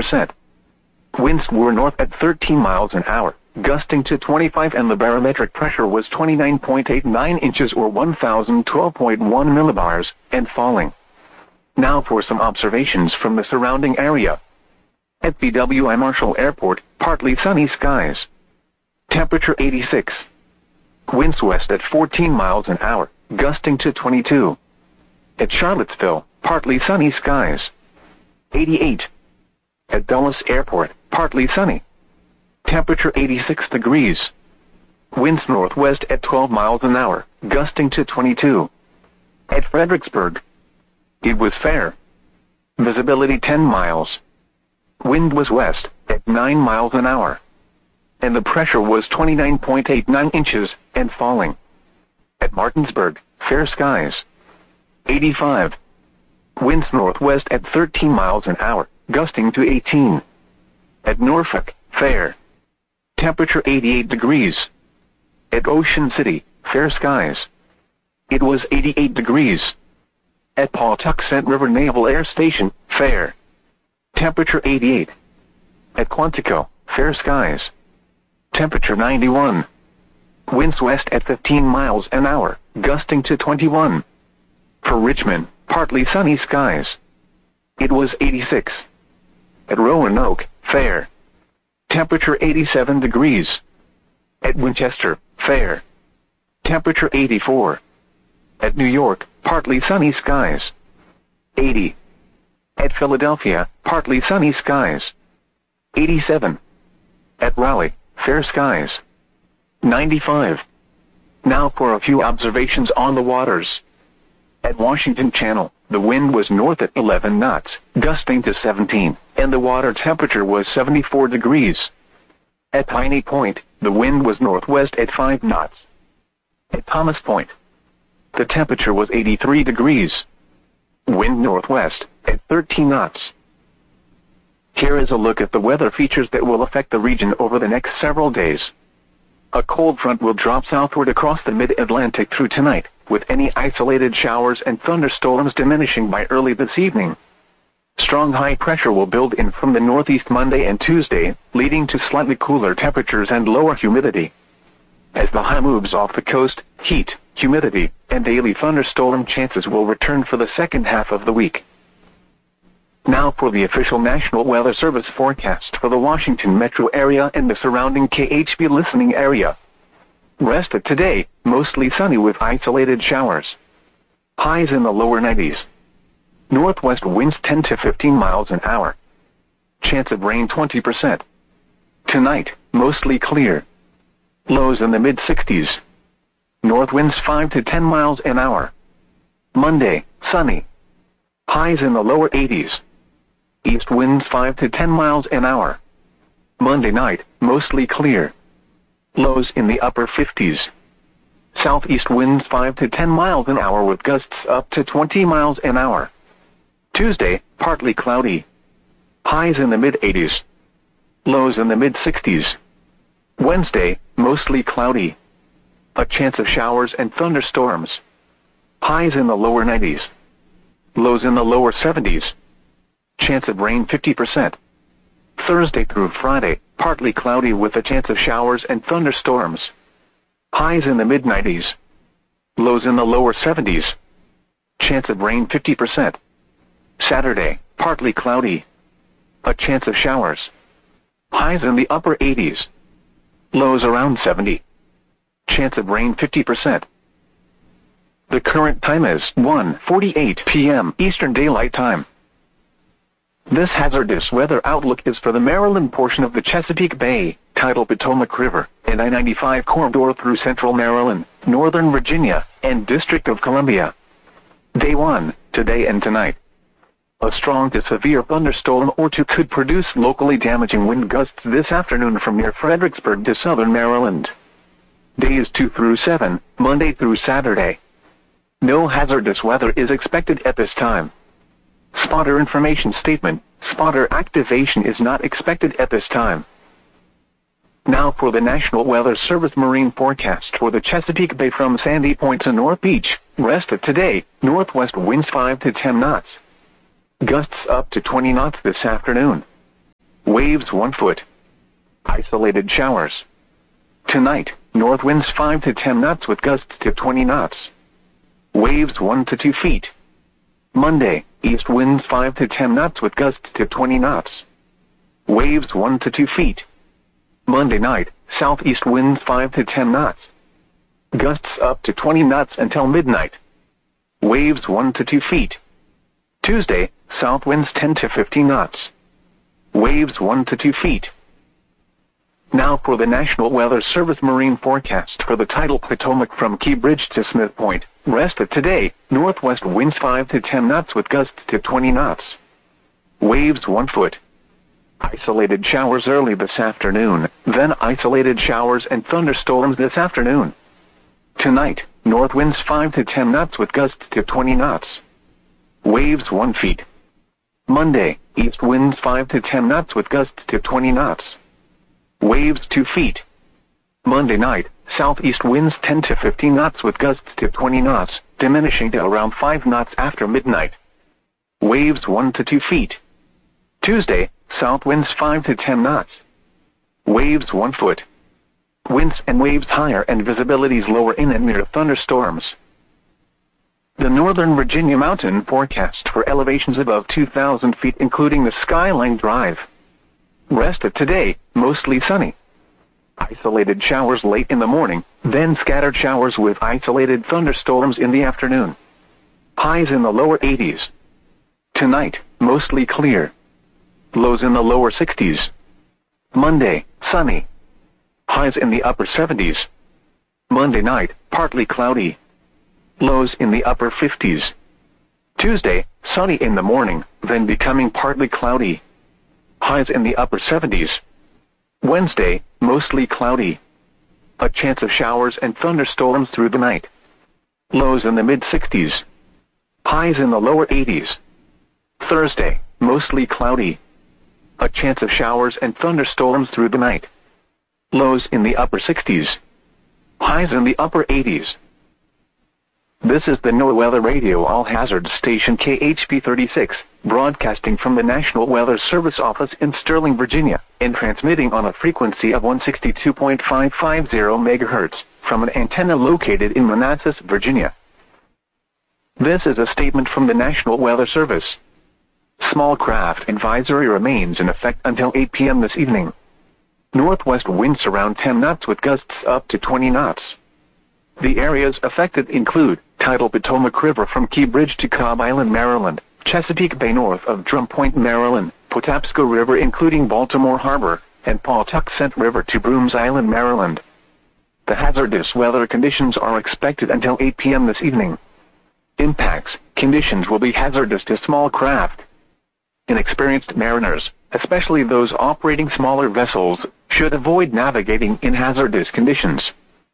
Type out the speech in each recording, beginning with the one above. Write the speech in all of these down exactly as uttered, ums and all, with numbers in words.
percent. Winds were north at thirteen miles an hour, gusting to twenty-five, and the barometric pressure was twenty-nine point eight nine inches or one thousand twelve point one millibars, and falling. Now for some observations from the surrounding area. At B W I Marshall Airport, partly sunny skies. Temperature eighty-six. Winds west at fourteen miles an hour, gusting to twenty-two. At Charlottesville, partly sunny skies. eighty-eight. At Dulles Airport, partly sunny. Temperature eighty-six degrees. Winds northwest at twelve miles an hour, gusting to twenty-two. At Fredericksburg, it was fair. Visibility ten miles. Wind was west at nine miles an hour. And the pressure was twenty-nine point eight nine inches, and falling. At Martinsburg, fair skies. eighty-five. Winds northwest at thirteen miles an hour, gusting to eighteen. At Norfolk, fair. Temperature eighty-eight degrees. At Ocean City, fair skies. It was eighty-eight degrees. At Pawtuxet River Naval Air Station, fair. Temperature eighty-eight. At Quantico, fair skies. Temperature ninety-one. Winds west at fifteen miles an hour, gusting to twenty-one. For Richmond, partly sunny skies. It was eighty-six. At Roanoke, fair. Temperature eighty-seven degrees. At Winchester, fair. Temperature eighty-four. At New York, partly sunny skies. eighty. At Philadelphia, partly sunny skies. eighty-seven. At Raleigh, fair skies. ninety-five. Now for a few observations on the waters. At Washington Channel, the wind was north at eleven knots, gusting to seventeen, and the water temperature was seventy-four degrees. At Piney Point, the wind was northwest at five knots. At Thomas Point, the temperature was eighty-three degrees. Wind northwest at thirteen knots. Here is a look at the weather features that will affect the region over the next several days. A cold front will drop southward across the mid-Atlantic through tonight, with any isolated showers and thunderstorms diminishing by early this evening. Strong high pressure will build in from the northeast Monday and Tuesday, leading to slightly cooler temperatures and lower humidity. As the high moves off the coast, heat, humidity, and daily thunderstorm chances will return for the second half of the week. Now for the official National Weather Service forecast for the Washington metro area and the surrounding K H B listening area. Rest of today, mostly sunny with isolated showers. Highs in the lower nineties. Northwest winds ten to fifteen miles an hour. Chance of rain twenty percent. Tonight, mostly clear. Lows in the mid-sixties. North winds five to ten miles an hour. Monday, sunny. Highs in the lower eighties. East winds five to ten miles an hour. Monday night, mostly clear. Lows in the upper fifties. Southeast winds five to ten miles an hour with gusts up to twenty miles an hour. Tuesday, partly cloudy. Highs in the mid-eighties. Lows in the mid-sixties. Wednesday, mostly cloudy. A chance of showers and thunderstorms. Highs in the lower nineties. Lows in the lower seventies. Chance of rain fifty percent. Thursday through Friday, partly cloudy with a chance of showers and thunderstorms. Highs in the mid-nineties. Lows in the lower seventies. Chance of rain fifty percent. Saturday, partly cloudy. A chance of showers. Highs in the upper eighties. Lows around seventy. Chance of rain fifty percent. The current time is one forty-eight p m Eastern Daylight Time. This hazardous weather outlook is for the Maryland portion of the Chesapeake Bay, tidal Potomac River, and I ninety-five corridor through central Maryland, northern Virginia, and District of Columbia. Day one, today and tonight. A strong to severe thunderstorm or two could produce locally damaging wind gusts this afternoon from near Fredericksburg to southern Maryland. Days two through seven, Monday through Saturday. No hazardous weather is expected at this time. Spotter information statement, spotter activation is not expected at this time. Now for the National Weather Service marine forecast for the Chesapeake Bay from Sandy Point to North Beach. Rest of today, northwest winds five to ten knots. Gusts up to twenty knots this afternoon. Waves one foot. Isolated showers. Tonight, north winds five to ten knots with gusts to twenty knots. Waves one to two feet. Monday, east winds five to ten knots with gusts to twenty knots. Waves one to two feet. Monday night, southeast winds five to ten knots. Gusts up to twenty knots until midnight. Waves one to two feet. Tuesday, south winds ten to fifteen knots. Waves one to two feet. Now for the National Weather Service marine forecast for the tidal Potomac from Key Bridge to Smith Point. Rest of today, northwest winds five to ten knots with gusts to twenty knots. Waves one foot. Isolated showers early this afternoon, then isolated showers and thunderstorms this afternoon. Tonight, north winds five to ten knots with gusts to twenty knots. Waves one feet. Monday, east winds five to ten knots with gusts to twenty knots. Waves two feet. Monday night, southeast winds ten to fifteen knots with gusts to twenty knots, diminishing to around five knots after midnight. Waves one to two feet. Tuesday, south winds five to ten knots. Waves one foot. Winds and waves higher and visibilities lower in and near thunderstorms. The Northern Virginia mountain forecast for elevations above two thousand feet including the Skyline Drive. Rest of today, mostly sunny. Isolated showers late in the morning, then scattered showers with isolated thunderstorms in the afternoon. Highs in the lower eighties. Tonight, mostly clear. Lows in the lower sixties. Monday, sunny. Highs in the upper seventies. Monday night, partly cloudy. Lows in the upper fifties. Tuesday, sunny in the morning, then becoming partly cloudy. Highs in the upper seventies. Wednesday, mostly cloudy. A chance of showers and thunderstorms through the night. Lows in the mid-sixties. Highs in the lower eighties. Thursday, mostly cloudy. A chance of showers and thunderstorms through the night. Lows in the upper sixties. Highs in the upper eighties. This is the NOAA Weather Radio All Hazards Station K H P thirty-six, broadcasting from the National Weather Service office in Sterling, Virginia, and transmitting on a frequency of one sixty-two point five five zero megahertz, from an antenna located in Manassas, Virginia. This is a statement from the National Weather Service. Small craft advisory remains in effect until eight p m this evening. Northwest winds around ten knots with gusts up to twenty knots. The areas affected include tidal Potomac River from Key Bridge to Cobb Island, Maryland, Chesapeake Bay north of Drum Point, Maryland, Patapsco River including Baltimore Harbor, and Pawtuxet River to Brooms Island, Maryland. The hazardous weather conditions are expected until eight p m this evening. Impacts, conditions will be hazardous to small craft. Inexperienced mariners, especially those operating smaller vessels, should avoid navigating in hazardous conditions.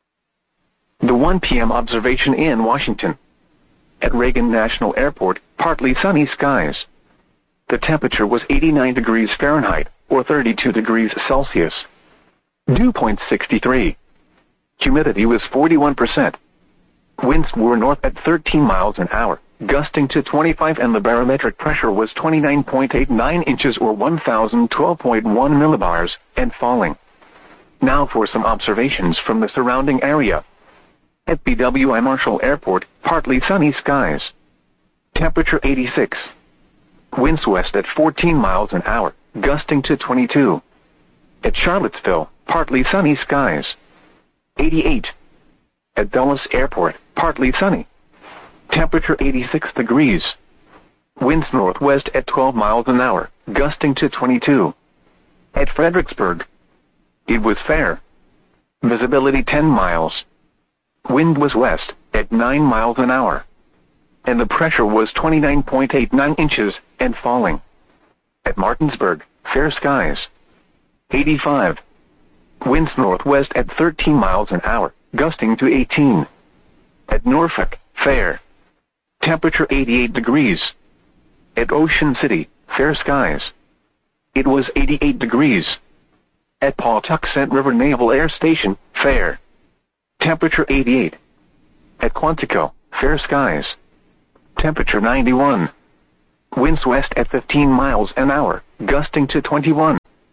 The one p m observation in Washington. At Reagan National Airport, partly sunny skies. The temperature was eighty-nine degrees Fahrenheit, or thirty-two degrees Celsius. Dew point sixty-three. Humidity was forty-one percent. Winds were north at thirteen miles an hour, gusting to twenty-five, and the barometric pressure was twenty-nine point eight nine inches or one thousand twelve point one millibars, and falling. Now for some observations from the surrounding area. At B W I Marshall Airport, partly sunny skies. Temperature eighty-six. Winds west at fourteen miles an hour, gusting to twenty-two. At Charlottesville, partly sunny skies. eighty-eight. At Dulles Airport, partly sunny. Temperature eighty-six degrees. Winds northwest at twelve miles an hour, gusting to twenty-two. At Fredericksburg, it was fair. Visibility ten miles. Wind was west, at nine miles an hour. And the pressure was twenty-nine point eight nine inches, and falling. At Martinsburg, fair skies. eighty-five. Winds northwest at thirteen miles an hour, gusting to eighteen. At Norfolk, fair. Temperature eighty-eight degrees. At Ocean City, fair skies. It was eighty-eight degrees. At Pawtuxet River Naval Air Station, fair. Temperature eighty-eight. At Quantico, fair skies. Temperature ninety-one. Winds west at fifteen miles an hour, gusting to twenty-one.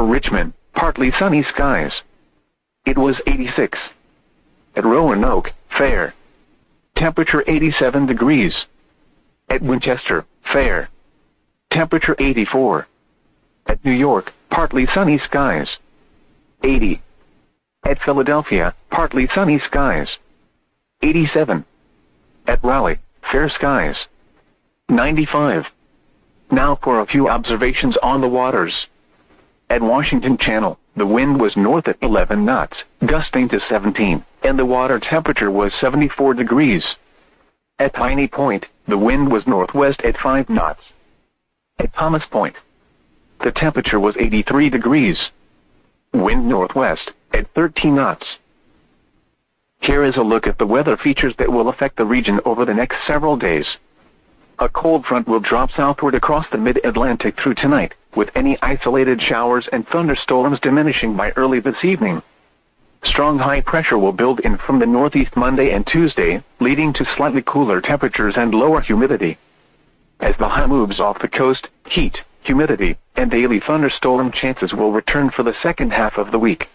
Richmond, partly sunny skies. It was eighty-six. At Roanoke, fair. Temperature eighty-seven degrees. At Winchester, fair. Temperature eighty-four. At New York, partly sunny skies. eighty. At Philadelphia, partly sunny skies. eighty-seven. At Raleigh, fair skies. ninety-five. Now for a few observations on the waters. At Washington Channel, the wind was north at eleven knots, gusting to seventeen, and the water temperature was seventy-four degrees. At Piney Point, the wind was northwest at five knots. At Thomas Point, the temperature was eighty-three degrees. Wind northwest at thirteen knots. Here is a look at the weather features that will affect the region over the next several days. A cold front will drop southward across the mid-Atlantic through tonight, with any isolated showers and thunderstorms diminishing by early this evening. Strong high pressure will build in from the northeast Monday and Tuesday, leading to slightly cooler temperatures and lower humidity. As the high moves off the coast, heat, humidity, and daily thunderstorm chances will return for the second half of the week.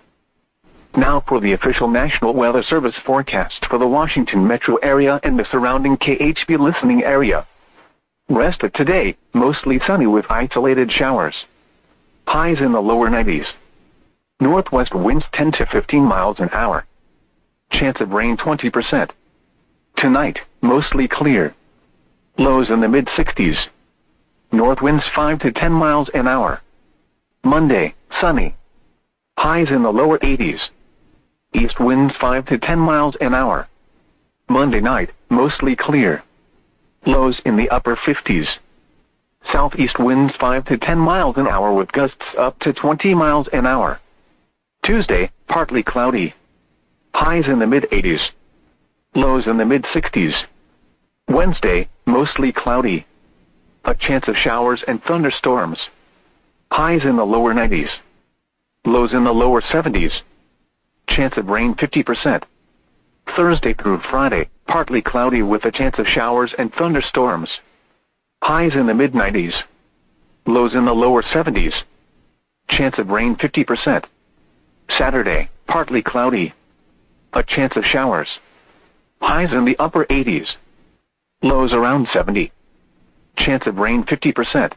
Now for the official National Weather Service forecast for the Washington metro area and the surrounding K H B listening area. Rest of today, mostly sunny with isolated showers. Highs in the lower nineties. Northwest winds ten to fifteen miles an hour. Chance of rain twenty percent. Tonight, mostly clear. Lows in the mid-sixties. North winds five to ten miles an hour. Monday, sunny. Highs in the lower eighties. East winds five to ten miles an hour. Monday night, mostly clear. Lows in the upper fifties. Southeast winds five to ten miles an hour with gusts up to twenty miles an hour. Tuesday, partly cloudy. Highs in the mid-eighties. Lows in the mid-sixties. Wednesday, mostly cloudy. A chance of showers and thunderstorms. Highs in the lower nineties. Lows in the lower seventies. Chance of rain fifty percent. Thursday through Friday, partly cloudy with a chance of showers and thunderstorms. Highs in the mid-nineties. Lows in the lower seventies. Chance of rain fifty percent. Saturday, partly cloudy. A chance of showers. Highs in the upper eighties. Lows around seventy. Chance of rain fifty percent.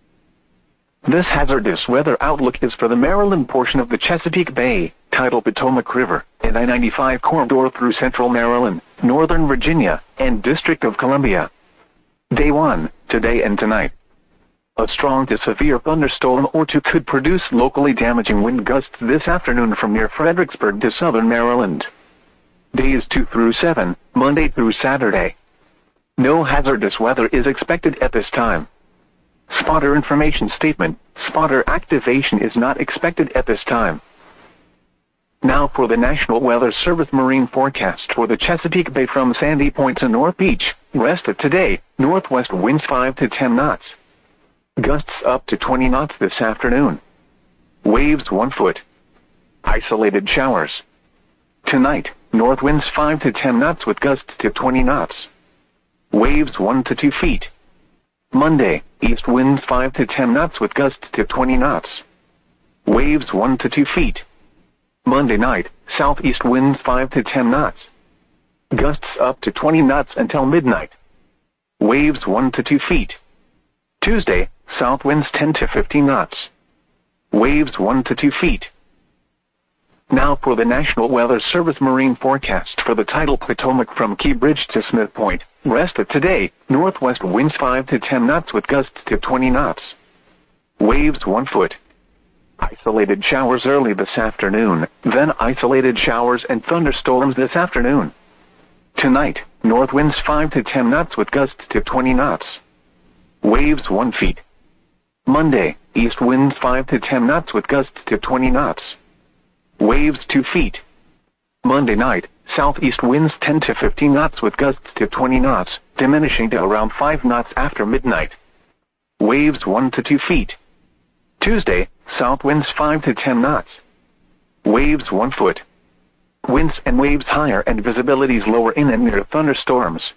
This hazardous weather outlook is for the Maryland portion of the Chesapeake Bay, tidal Potomac River, and I ninety-five corridor through central Maryland, northern Virginia, and District of Columbia. Day one, today and tonight. A strong to severe thunderstorm or two could produce locally damaging wind gusts this afternoon from near Fredericksburg to southern Maryland. Days two through seven, Monday through Saturday. No hazardous weather is expected at this time. Spotter information statement, spotter activation is not expected at this time. Now for the National Weather Service marine forecast for the Chesapeake Bay from Sandy Point to North Beach. Rest of today, northwest winds five to ten knots. Gusts up to twenty knots this afternoon. Waves one foot. Isolated showers. Tonight, north winds five to ten knots with gusts to twenty knots. Waves one to two feet. Monday, east winds five to ten knots with gusts to twenty knots. Waves one to two feet. Monday night, southeast winds five to ten knots. Gusts up to twenty knots until midnight. Waves one to two feet. Tuesday, south winds ten to fifteen knots. Waves one to two feet. Now for the National Weather Service marine forecast for the tidal Potomac from Key Bridge to Smith Point. Rest of today, northwest winds five to ten knots with gusts to twenty knots. Waves one foot. Isolated showers early this afternoon, then isolated showers and thunderstorms this afternoon. Tonight, north winds five to ten knots with gusts to twenty knots. Waves one feet. Monday, east winds five to ten knots with gusts to twenty knots. Waves two feet. Monday night, southeast winds ten to fifteen knots with gusts to twenty knots, diminishing to around five knots after midnight. Waves one to two feet. Tuesday, south winds five to ten knots. Waves one foot. Winds and waves higher and visibilities lower in and near thunderstorms.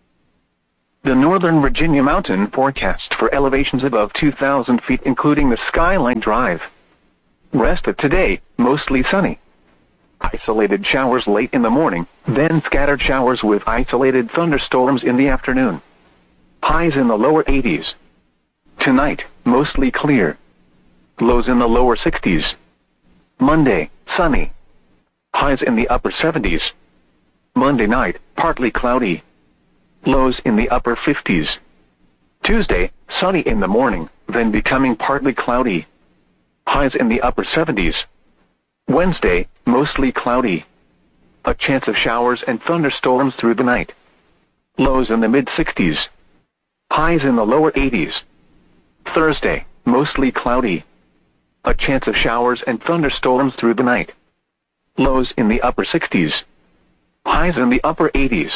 The Northern Virginia mountain forecast for elevations above two thousand feet including the Skyline Drive. Rest of today, mostly sunny. Isolated showers late in the morning, then scattered showers with isolated thunderstorms in the afternoon. Highs in the lower eighties. Tonight, mostly clear. Lows in the lower sixties. Monday, sunny. Highs in the upper seventies. Monday night, partly cloudy. Lows in the upper fifties. Tuesday, sunny in the morning, then becoming partly cloudy. Highs in the upper seventies. Wednesday, mostly cloudy. A chance of showers and thunderstorms through the night. Lows in the mid-sixties. Highs in the lower eighties. Thursday, mostly cloudy. A chance of showers and thunderstorms through the night. Lows in the upper sixties. Highs in the upper eighties.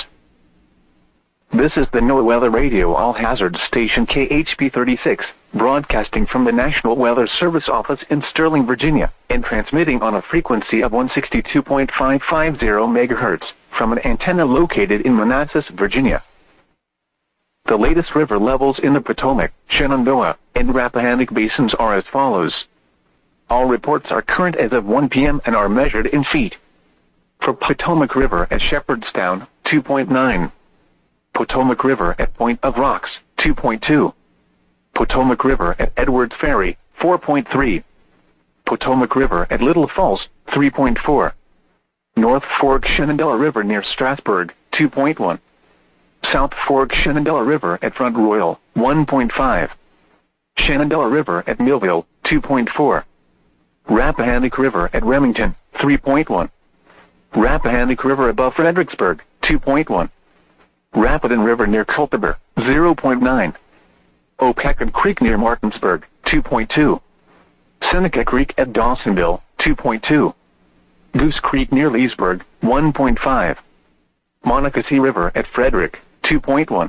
This is the NOAA Weather Radio All Hazards Station K H P thirty-six, broadcasting from the National Weather Service office in Sterling, Virginia, and transmitting on a frequency of one sixty-two point five five zero megahertz, from an antenna located in Manassas, Virginia. The latest river levels in the Potomac, Shenandoah, and Rappahannock basins are as follows. All reports are current as of one p m and are measured in feet. For Potomac River at Shepherdstown, two point nine. Potomac River at Point of Rocks, two point two. Potomac River at Edwards Ferry, four point three. Potomac River at Little Falls, three point four. North Fork Shenandoah River near Strasburg, two point one. South Fork Shenandoah River at Front Royal, one point five. Shenandoah River at Millville, two point four. Rappahannock River at Remington, three point one. Rappahannock River above Fredericksburg, two point one. Rapidan River near Culpeper, zero point nine. Opecon Creek near Martinsburg, two point two. Seneca Creek at Dawsonville, two point two. Goose Creek near Leesburg, one point five. Monocacy River at Frederick, two point one.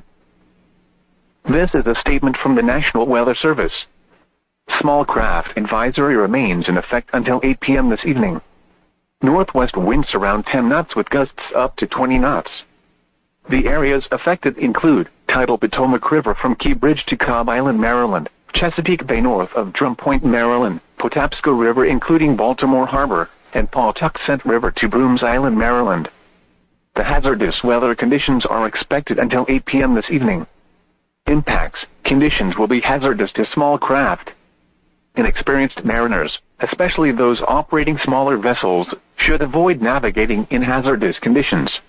This is a statement from the National Weather Service. Small craft advisory remains in effect until eight p m this evening. Northwest winds around ten knots with gusts up to twenty knots. The areas affected include tidal Potomac River from Key Bridge to Cobb Island, Maryland, Chesapeake Bay north of Drum Point, Maryland, Patapsco River including Baltimore Harbor, and Pawtuxet River to Brooms Island, Maryland. The hazardous weather conditions are expected until eight p m this evening. Impacts, conditions will be hazardous to small craft. Inexperienced mariners, especially those operating smaller vessels, should avoid navigating in hazardous conditions.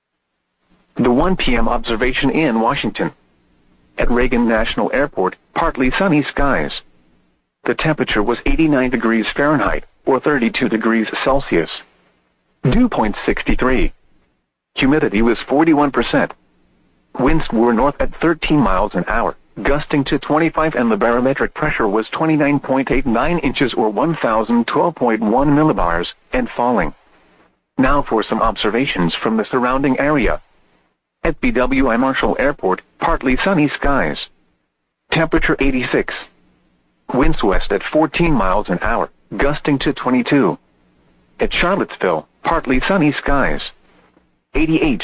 The one p m observation in Washington. At Reagan National Airport, partly sunny skies. The temperature was eighty-nine degrees Fahrenheit, or thirty-two degrees Celsius. Dew point sixty-three. Humidity was forty-one percent. Winds were north at thirteen miles an hour, gusting to twenty-five, and the barometric pressure was twenty-nine point eight nine inches or one thousand twelve point one millibars, and falling. Now for some observations from the surrounding area. At B W I Marshall Airport, partly sunny skies. Temperature eighty-six. Winds west at fourteen miles an hour, gusting to twenty-two. At Charlottesville, partly sunny skies. eighty-eight.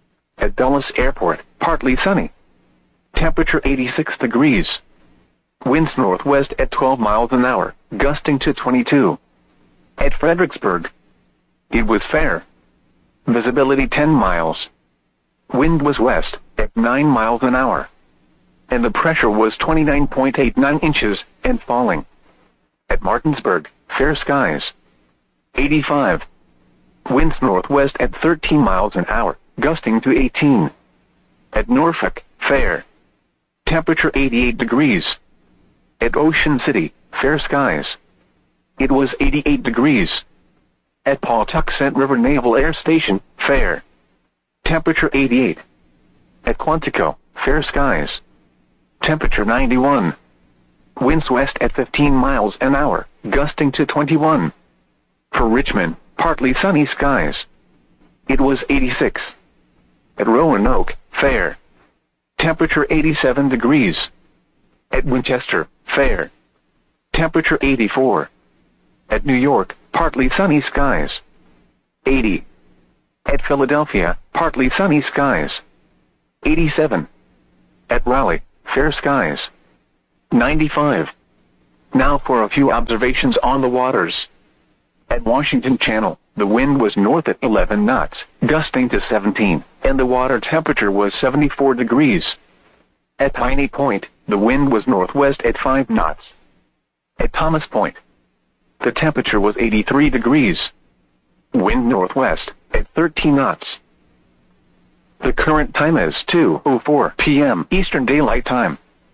At Dulles Airport, partly sunny. Temperature eighty-six degrees. Winds northwest at twelve miles an hour, gusting to twenty-two. At Fredericksburg, it was fair. Visibility ten miles. Wind was west, at nine miles an hour. And the pressure was twenty-nine point eight nine inches, and falling. At Martinsburg, fair skies. eighty-five. Winds northwest at thirteen miles an hour, gusting to eighteen. At Norfolk, fair. Temperature eighty-eight degrees. At Ocean City, fair skies. It was eighty-eight degrees. At Pawtuxet River Naval Air Station, fair. Temperature eighty-eight. At Quantico, fair skies. Temperature ninety-one. Winds west at fifteen miles an hour, gusting to twenty-one. For Richmond, partly sunny skies. It was eighty-six. At Roanoke, fair. Temperature eighty-seven degrees. At Winchester, fair. Temperature eighty-four. At New York, partly sunny skies. eighty. At Philadelphia, partly sunny skies. eighty-seven. At Raleigh, fair skies. ninety-five. Now for a few observations on the waters. At Washington Channel, the wind was north at eleven knots, gusting to seventeen, and the water temperature was seventy-four degrees. At Piney Point, the wind was northwest at five knots. At Thomas Point, the temperature was eighty-three degrees. Wind northwest at thirteen knots. The current time is two oh four p m Eastern Daylight Time.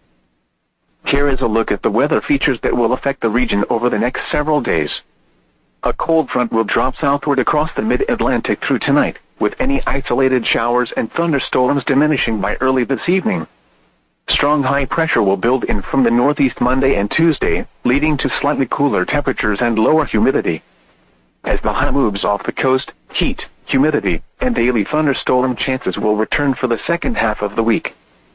Here is a look at the weather features that will affect the region over the next several days. A cold front will drop southward across the mid-Atlantic through tonight, with any isolated showers and thunderstorms diminishing by early this evening. Strong high pressure will build in from the northeast Monday and Tuesday, leading to slightly cooler temperatures and lower humidity. As the high moves off the coast, heat, humidity, and daily thunderstorm chances will return for the second half of the week.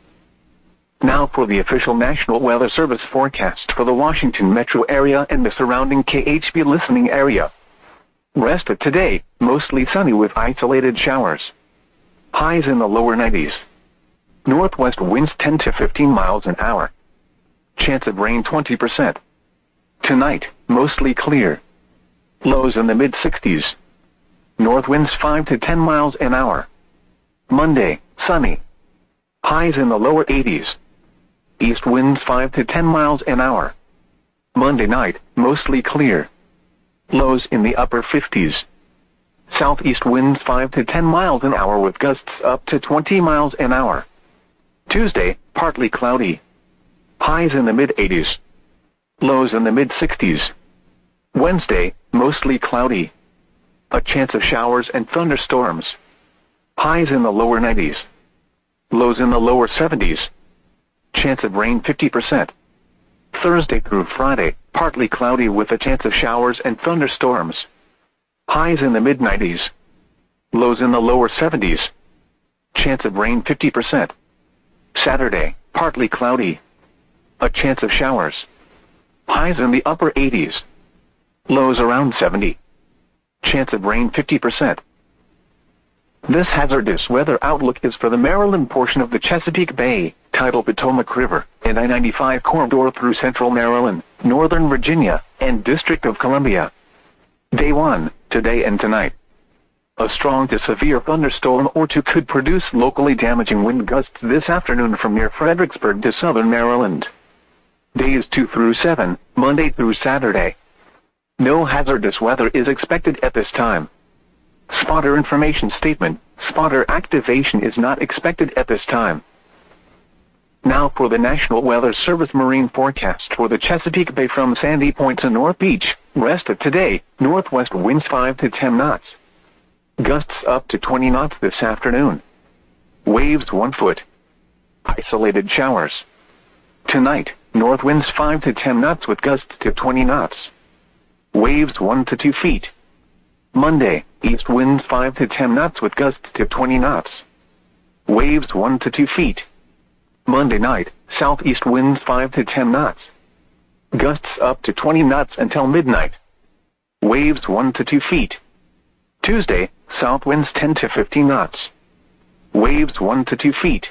Now for the official National Weather Service forecast for the Washington metro area and the surrounding K H B listening area. Rest of today, mostly sunny with isolated showers. Highs in the lower nineties. Northwest winds ten to fifteen miles an hour. Chance of rain twenty percent. Tonight, mostly clear. Lows in the mid-sixties. North winds five to ten miles an hour. Monday, sunny. Highs in the lower eighties. East winds five to ten miles an hour. Monday night, mostly clear. Lows in the upper fifties. Southeast winds five to ten miles an hour with gusts up to twenty miles an hour. Tuesday, partly cloudy. Highs in the mid-eighties. Lows in the mid-sixties. Wednesday, mostly cloudy. A chance of showers and thunderstorms. Highs in the lower nineties. Lows in the lower seventies. Chance of rain fifty percent. Thursday through Friday, partly cloudy with a chance of showers and thunderstorms. Highs in the mid-nineties. Lows in the lower seventies. Chance of rain fifty percent. Saturday, partly cloudy. A chance of showers. Highs in the upper eighties. Lows around seventy. Chance of rain fifty percent. This hazardous weather outlook is for the Maryland portion of the Chesapeake Bay, tidal Potomac River, and I ninety-five corridor through central Maryland, northern Virginia, and District of Columbia. Day one, today and tonight. A strong to severe thunderstorm or two could produce locally damaging wind gusts this afternoon from near Fredericksburg to southern Maryland. Days two through seven, Monday through Saturday. No hazardous weather is expected at this time. Spotter information statement, spotter activation is not expected at this time. Now for the National Weather Service marine forecast for the Chesapeake Bay from Sandy Point to North Beach. Rest of today, northwest winds five to ten knots. Gusts up to twenty knots this afternoon. Waves one foot. Isolated showers. Tonight, north winds five to ten knots with gusts to twenty knots. Waves one to two feet. Monday, east winds five to ten knots with gusts to twenty knots. Waves one to two feet. Monday night, southeast winds five to ten knots. Gusts up to twenty knots until midnight. Waves one to two feet. Tuesday, south winds ten to fifteen knots. Waves one to two feet.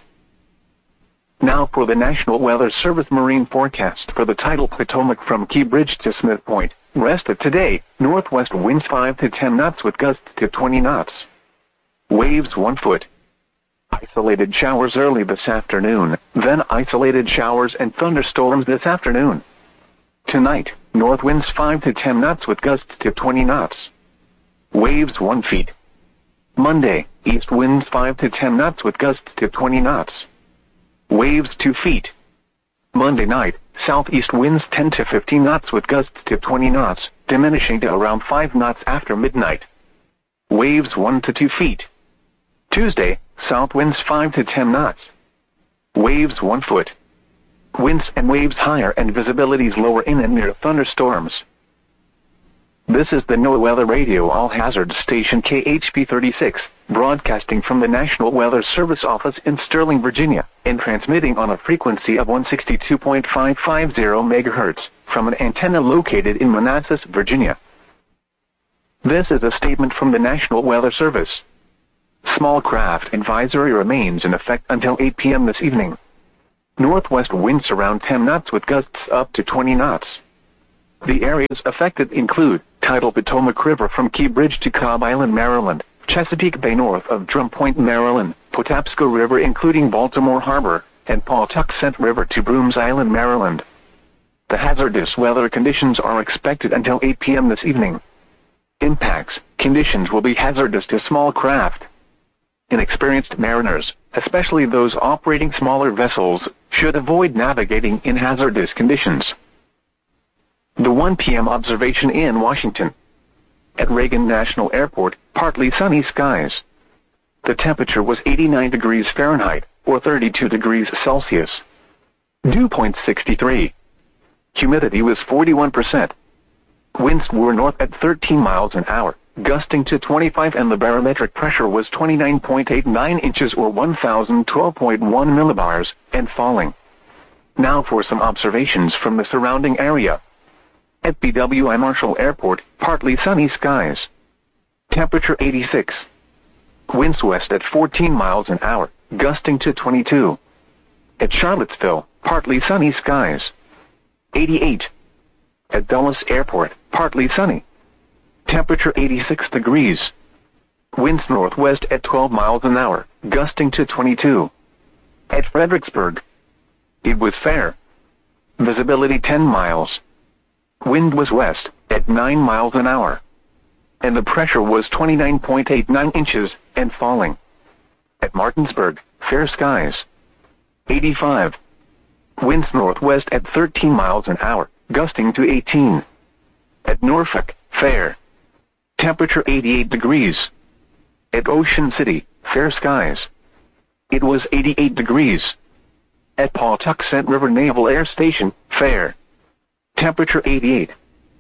Now for the National Weather Service marine forecast for the tidal Potomac from Key Bridge to Smith Point. Rest of today, northwest winds five to ten knots with gusts to twenty knots. Waves one foot. Isolated showers early this afternoon, then isolated showers and thunderstorms this afternoon. Tonight, north winds five to ten knots with gusts to twenty knots. Waves one feet. Monday, east winds five to ten knots with gusts to twenty knots. Waves two feet. Monday night, southeast winds ten to fifteen knots with gusts to twenty knots, diminishing to around five knots after midnight. Waves one to two feet. Tuesday, south winds five to ten knots. Waves one foot. Winds and waves higher and visibilities lower in and near thunderstorms. This is the NOAA Weather Radio All Hazard Station K H B thirty-six, broadcasting from the National Weather Service office in Sterling, Virginia, and transmitting on a frequency of one sixty-two point five five zero megahertz, from an antenna located in Manassas, Virginia. This is a statement from the National Weather Service. Small craft advisory remains in effect until eight p m this evening. Northwest winds around ten knots with gusts up to twenty knots. The areas affected include tidal Potomac River from Key Bridge to Cobb Island, Maryland, Chesapeake Bay north of Drum Point, Maryland, Patapsco River including Baltimore Harbor, and Pawtuxet River to Brooms Island, Maryland. The hazardous weather conditions are expected until eight p m this evening. Impacts: conditions will be hazardous to small craft. Inexperienced mariners, especially those operating smaller vessels, should avoid navigating in hazardous conditions. The one p m observation in Washington. At Reagan National Airport, partly sunny skies. The temperature was eighty-nine degrees Fahrenheit, or thirty-two degrees Celsius. Dew point sixty-three. Humidity was forty-one percent. Winds were north at thirteen miles an hour, gusting to twenty-five, and the barometric pressure was twenty-nine point eight nine inches or one thousand twelve point one millibars, and falling. Now for some observations from the surrounding area. At B W I Marshall Airport, partly sunny skies. Temperature eighty-six. Winds west at fourteen miles an hour, gusting to twenty-two. At Charlottesville, partly sunny skies. eighty-eight. At Dulles Airport, partly sunny. Temperature eighty-six degrees. Winds northwest at twelve miles an hour, gusting to twenty-two. At Fredericksburg, it was fair. Visibility ten miles. Wind was west at nine miles an hour. And the pressure was twenty-nine point eight nine inches, and falling. At Martinsburg, fair skies. eighty-five. Winds northwest at thirteen miles an hour, gusting to eighteen. At Norfolk, fair. Temperature eighty-eight degrees. At Ocean City, fair skies. It was eighty-eight degrees. At Pawtuxet River Naval Air Station, fair. Temperature eighty-eight.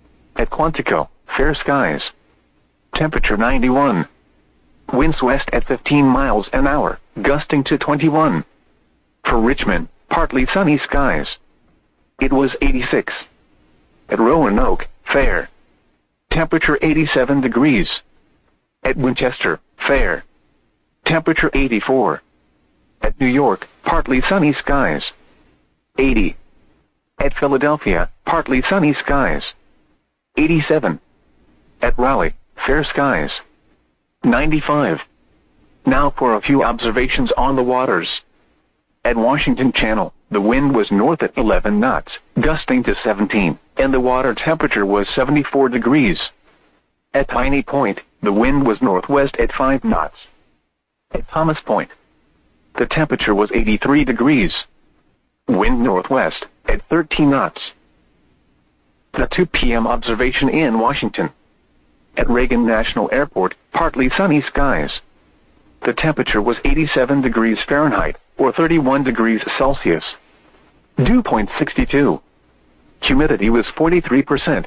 At Quantico, fair skies. Temperature ninety-one. Winds west at fifteen miles an hour, gusting to twenty-one. For Richmond, partly sunny skies. It was eighty-six. At Roanoke, fair. Temperature eighty-seven degrees. At Winchester, fair. Temperature eighty-four. At New York, partly sunny skies. eighty. At Philadelphia, partly sunny skies. eighty-seven. At Raleigh, fair skies. ninety-five. Now for a few observations on the waters. At Washington Channel, the wind was north at eleven knots, gusting to seventeen, and the water temperature was seventy-four degrees. At Piney Point, the wind was northwest at five knots. At Thomas Point, the temperature was eighty-three degrees. Wind northwest at thirteen knots. The two p m observation in Washington. At Reagan National Airport, partly sunny skies. The temperature was eighty-seven degrees Fahrenheit, or thirty-one degrees Celsius. Dew point sixty-two. Humidity was forty-three percent.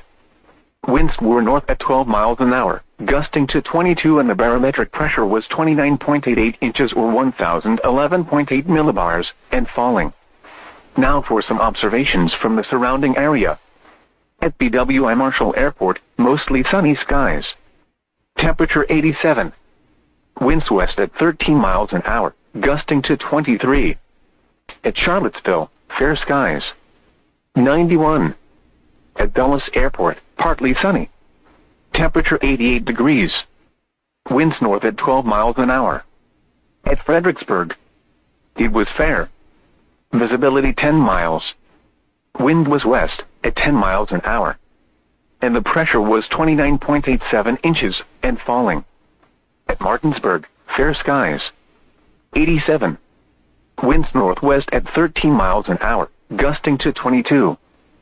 Winds were north at twelve miles an hour, gusting to twenty-two, and the barometric pressure was twenty-nine point eight eight inches or one thousand eleven point eight millibars, and falling. Now for some observations from the surrounding area. At B W I Marshall Airport, mostly sunny skies. Temperature eighty-seven. Winds west at thirteen miles an hour, gusting to twenty-three. At Charlottesville, fair skies. ninety-one. At Dulles Airport, partly sunny. Temperature eighty-eight degrees. Winds north at twelve miles an hour. At Fredericksburg, it was fair. Visibility ten miles. Wind was west at ten miles an hour. And the pressure was twenty-nine point eight seven inches, and falling. At Martinsburg, fair skies. eighty-seven. Winds northwest at thirteen miles an hour, gusting to twenty-two.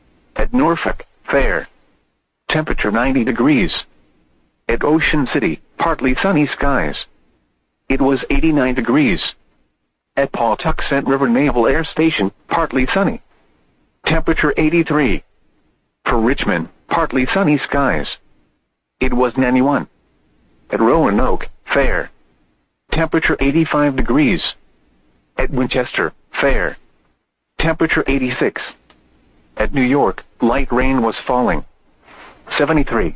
At Norfolk, fair. Temperature ninety degrees. At Ocean City, partly sunny skies. It was eighty-nine degrees. At Pawtuxet River Naval Air Station, partly sunny. Temperature eighty-three. For Richmond, partly sunny skies. It was ninety-one. At Roanoke, fair. Temperature eighty-five degrees. At Winchester, fair. Temperature eighty-six. At New York, light rain was falling. seventy-three.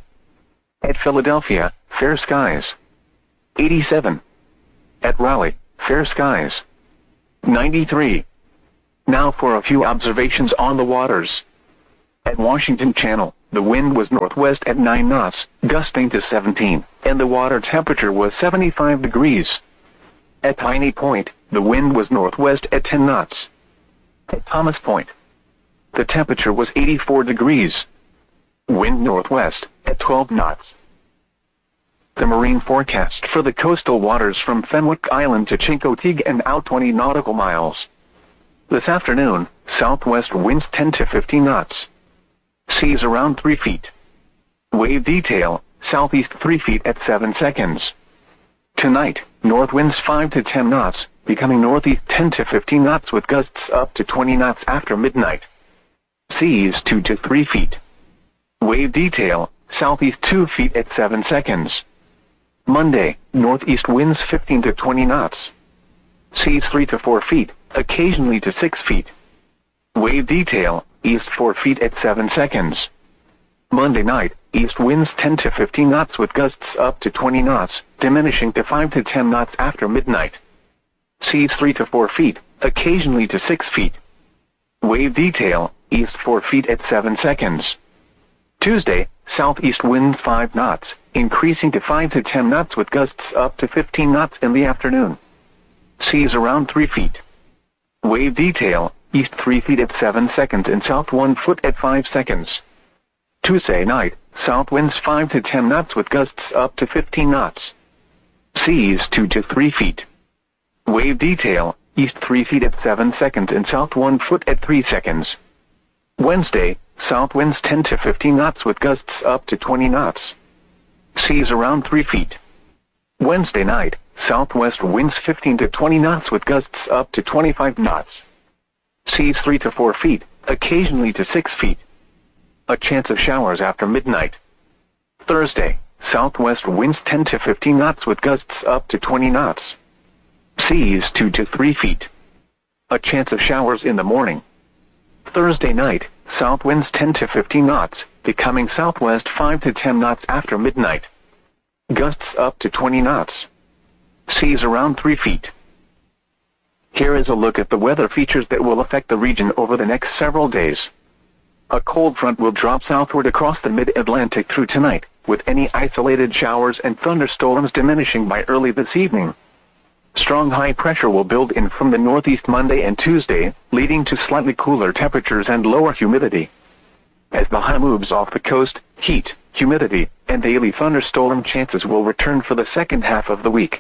At Philadelphia, fair skies. eighty-seven. At Raleigh, fair skies. ninety-three. Now for a few observations on the waters. At Washington Channel, the wind was northwest at nine knots, gusting to seventeen, and the water temperature was seventy-five degrees. At Piney Point, the wind was northwest at ten knots. At Thomas Point, the temperature was eighty-four degrees. Wind northwest at twelve knots. The marine forecast for the coastal waters from Fenwick Island to Chincoteague and out twenty nautical miles. This afternoon, southwest winds ten to fifteen knots. Seas around three feet. Wave detail, southeast three feet at seven seconds. Tonight, north winds five to ten knots, becoming northeast ten to fifteen knots with gusts up to twenty knots after midnight. Seas two to three feet. Wave detail, southeast two feet at seven seconds. Monday, northeast winds fifteen to twenty knots. Seas three to four feet, occasionally to six feet. Wave detail, east four feet at seven seconds. Monday night, east winds ten to fifteen knots with gusts up to twenty knots, diminishing to five to ten knots after midnight. Seas three to four feet, occasionally to six feet. Wave detail, east four feet at seven seconds. Tuesday, southeast winds five knots, increasing to five to ten knots with gusts up to fifteen knots in the afternoon. Seas around three feet. Wave detail, east three feet at seven seconds and south one foot at five seconds. Tuesday night, south winds five to ten knots with gusts up to fifteen knots. Seas two to three feet. Wave detail, east three feet at seven seconds and south one foot at three seconds. Wednesday, south winds ten to fifteen knots with gusts up to twenty knots. Seas around three feet. Wednesday night, southwest winds fifteen to twenty knots with gusts up to twenty-five knots. Seas three to four feet, occasionally to six feet. A chance of showers after midnight. Thursday, southwest winds ten to fifteen knots with gusts up to twenty knots. Seas two to three feet. A chance of showers in the morning. Thursday night, south winds ten to fifteen knots, becoming southwest five to ten knots after midnight. Gusts up to twenty knots. Seas around three feet. Here is a look at the weather features that will affect the region over the next several days. A cold front will drop southward across the mid-Atlantic through tonight, with any isolated showers and thunderstorms diminishing by early this evening. Strong high pressure will build in from the northeast Monday and Tuesday, leading to slightly cooler temperatures and lower humidity. As the high moves off the coast, heat, humidity, and daily thunderstorm chances will return for the second half of the week.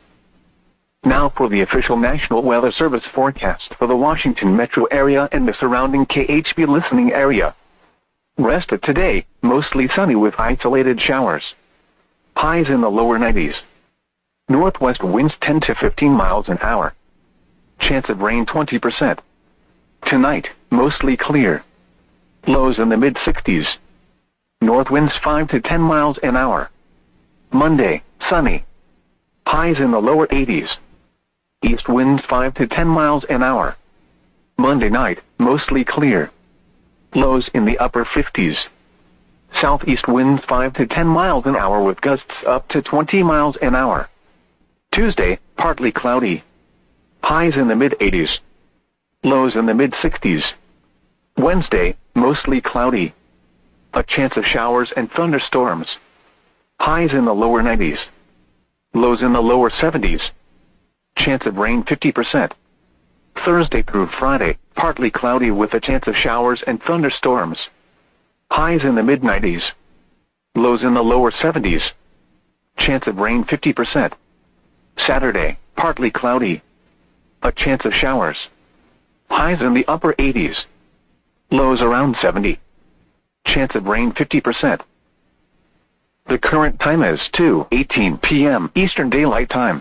Now for the official National Weather Service forecast for the Washington metro area and the surrounding K H B listening area. Rest of today, mostly sunny with isolated showers. Highs in the lower nineties. Northwest winds ten to fifteen miles an hour. Chance of rain twenty percent. Tonight, mostly clear. Lows in the mid-sixties. North winds five to ten miles an hour. Monday, sunny. Highs in the lower eighties. East winds five to ten miles an hour. Monday night, mostly clear. Lows in the upper fifties. Southeast winds five to ten miles an hour with gusts up to twenty miles an hour. Tuesday, partly cloudy. Highs in the mid-eighties. Lows in the mid-sixties. Wednesday, mostly cloudy. A chance of showers and thunderstorms. Highs in the lower nineties. Lows in the lower seventies. Chance of rain fifty percent. Thursday through Friday, partly cloudy with a chance of showers and thunderstorms. Highs in the mid-nineties. Lows in the lower seventies. Chance of rain fifty percent. Saturday, partly cloudy. A chance of showers. Highs in the upper eighties. Lows around seventy. Chance of rain fifty percent. The current time is two eighteen p m Eastern Daylight Time.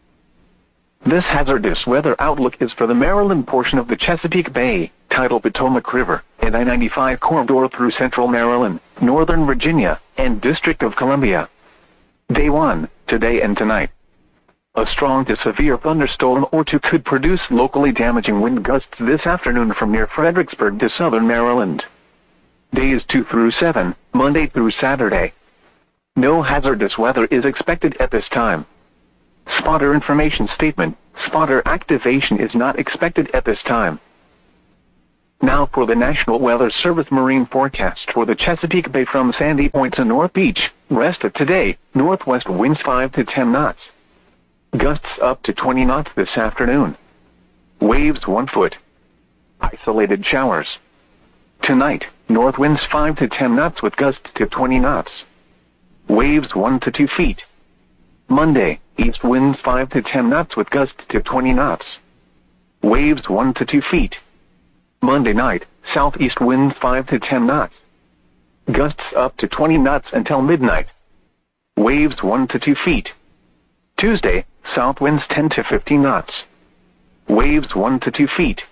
This hazardous weather outlook is for the Maryland portion of the Chesapeake Bay, Tidal Potomac River, and I ninety-five corridor through central Maryland, northern Virginia, and District of Columbia. Day one, today and tonight. A strong to severe thunderstorm or two could produce locally damaging wind gusts this afternoon from near Fredericksburg to southern Maryland. Days two through seven, Monday through Saturday. No hazardous weather is expected at this time. Spotter information statement, spotter activation is not expected at this time. Now for the National Weather Service marine forecast for the Chesapeake Bay from Sandy Point to North Beach. Rest of today, northwest winds five to ten knots. Gusts up to twenty knots this afternoon. Waves one foot. Isolated showers. Tonight, north winds five to ten knots with gusts to twenty knots. Waves one to two feet. Monday, east winds five to ten knots with gusts to twenty knots. Waves one to two feet. Monday night, southeast winds five to ten knots. Gusts up to twenty knots until midnight. Waves one to two feet. Tuesday, south winds ten to fifteen knots. Waves one to two feet.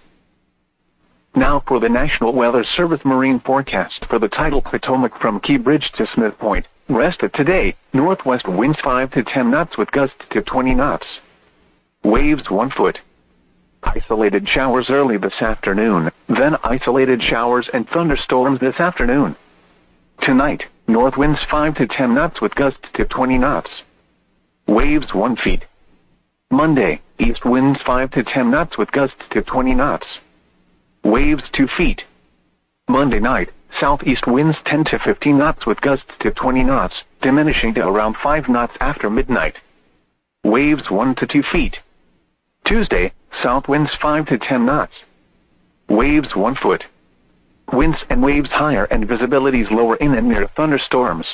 Now for the National Weather Service marine forecast for the tidal Potomac from Key Bridge to Smith Point. Rest of today, northwest winds five to ten knots with gusts to twenty knots. Waves one foot. Isolated showers early this afternoon, then isolated showers and thunderstorms this afternoon. Tonight, north winds five to ten knots with gusts to twenty knots. Waves one feet. Monday, east winds five to ten knots with gusts to twenty knots. Waves two feet. Monday night, southeast winds ten to fifteen knots with gusts to twenty knots, diminishing to around five knots after midnight. Waves one to two feet. Tuesday, south winds five to ten knots. Waves one foot. Winds and waves higher and visibilities lower in and near thunderstorms.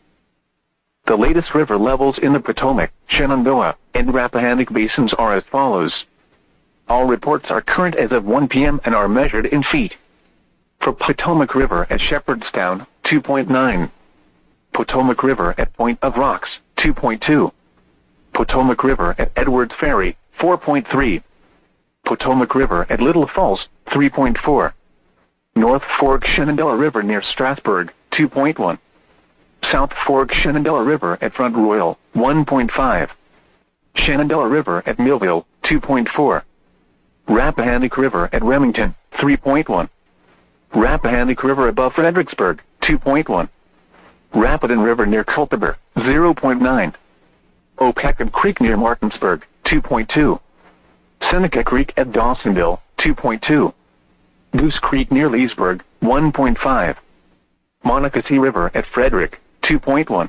The latest river levels in the Potomac, Shenandoah, and Rappahannock basins are as follows. All reports are current as of one p m and are measured in feet. For Potomac River at Shepherdstown, two point nine. Potomac River at Point of Rocks, two point two. Potomac River at Edwards Ferry, four point three. Potomac River at Little Falls, three point four. North Fork Shenandoah River near Strasburg, two point one. South Fork Shenandoah River at Front Royal, one point five. Shenandoah River at Millville, two point four. Rappahannock River at Remington, three point one. Rappahannock River above Fredericksburg, two point one. Rapidan River near Culpeper, zero point nine. Opeckham Creek near Martinsburg, two point two. Seneca Creek at Dawsonville, two point two. Goose Creek near Leesburg, one point five. Monocacy River at Frederick, two point one.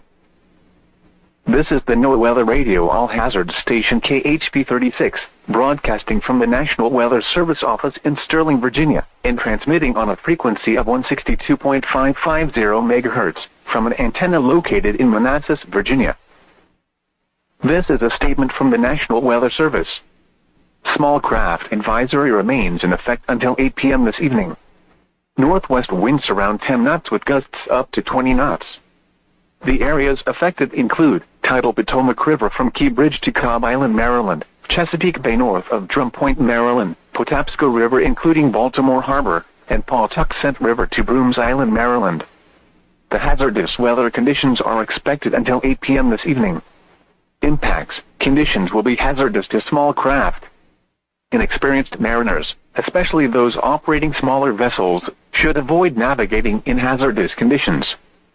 This is the NOAA Weather Radio All Hazards Station K H P thirty-six, broadcasting from the National Weather Service office in Sterling, Virginia, and transmitting on a frequency of one sixty-two point five five zero megahertz from an antenna located in Manassas, Virginia. This is a statement from the National Weather Service. Small craft advisory remains in effect until eight p m this evening. Northwest winds around ten knots with gusts up to twenty knots. The areas affected include tidal Potomac River from Key Bridge to Cobb Island, Maryland, Chesapeake Bay north of Drum Point, Maryland, Patapsco River including Baltimore Harbor, and Pawtuxet River to Brooms Island, Maryland. The hazardous weather conditions are expected until eight p m this evening. Impacts, conditions will be hazardous to small craft. Inexperienced mariners, especially those operating smaller vessels, should avoid navigating in hazardous conditions.